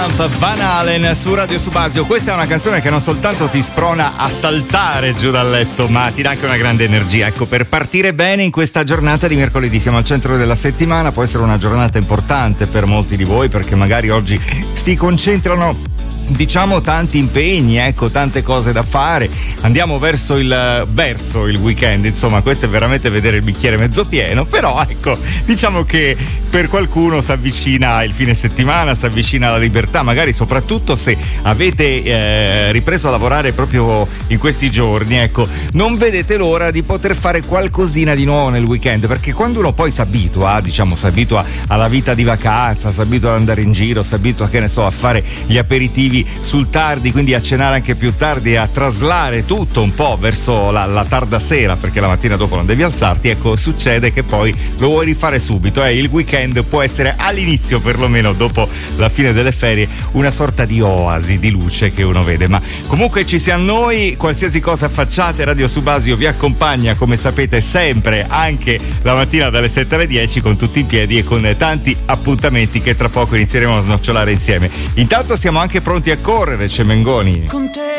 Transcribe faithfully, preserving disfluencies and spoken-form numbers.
Van Halen su Radio Subasio. Questa è una canzone che non soltanto ti sprona a saltare giù dal letto, ma ti dà anche una grande energia. Ecco, per partire bene in questa giornata di mercoledì, siamo al centro della settimana, può essere una giornata importante per molti di voi perché magari oggi si concentrano, diciamo, tanti impegni, ecco, tante cose da fare. Andiamo verso il verso il weekend, insomma, questo è veramente vedere il bicchiere mezzo pieno, però ecco, diciamo che per qualcuno si avvicina il fine settimana, si avvicina la libertà, magari soprattutto se avete eh, ripreso a lavorare proprio in questi giorni, ecco, non vedete l'ora di poter fare qualcosina di nuovo nel weekend, perché quando uno poi si abitua, diciamo, si abitua alla vita di vacanza, si abitua ad andare in giro, si abitua, che ne so, a fare gli aperitivi sul tardi, quindi a cenare anche più tardi e a traslare tutto un po' verso la, la tarda sera, perché la mattina dopo non devi alzarti, ecco, succede che poi lo vuoi rifare subito, e eh? Il weekend può essere all'inizio, perlomeno dopo la fine delle ferie, una sorta di oasi di luce che uno vede. Ma comunque ci siamo noi, qualsiasi cosa facciate, Radio Subasio vi accompagna, come sapete, sempre, anche la mattina dalle sette alle dieci, con tutti in piedi e con tanti appuntamenti che tra poco inizieremo a snocciolare insieme. Intanto siamo anche pronti a correre, Cemengoni. Con te